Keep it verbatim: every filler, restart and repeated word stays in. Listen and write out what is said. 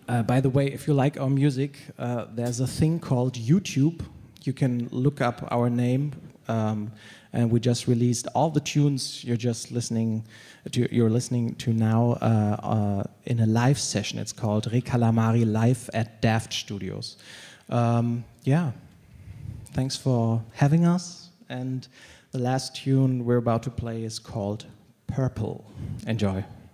Uh, by the way, if you like our music, uh, there's a thing called YouTube. You can look up our name, um, and we just released all the tunes you're just listening to. You're listening to now uh, uh, in a live session. It's called Recalamari Live at Daft Studios. Um, yeah, thanks for having us. And the last tune we're about to play is called Purple. Enjoy.